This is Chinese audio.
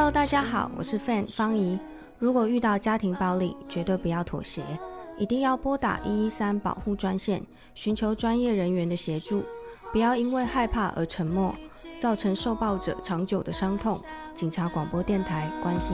Hello， 大家好，我是 Fan 方怡。如果遇到家庭暴力，绝对不要妥协，一定要拨打113保护专线，寻求专业人员的协助。不要因为害怕而沉默，造成受暴者长久的伤痛。警察广播电台关心